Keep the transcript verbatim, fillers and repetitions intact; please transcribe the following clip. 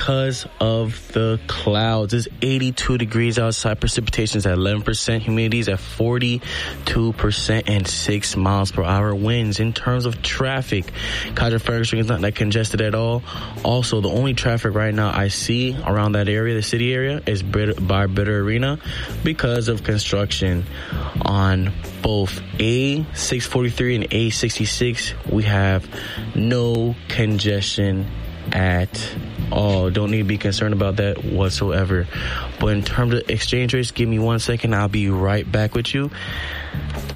because of the clouds. It's eighty-two degrees outside. Precipitation is at eleven percent. Humidity is at forty-two percent and six miles per hour winds. In terms of traffic, Kaiser Ferguson is not that congested at all. Also, the only traffic right now I see around that area, the city area, is by Bitter Arena because of construction on both A six forty-three and A sixty-six. We have no congestion at all. Don't need to be concerned about that whatsoever. But in terms of exchange rates, give me one second. I'll be right back with you.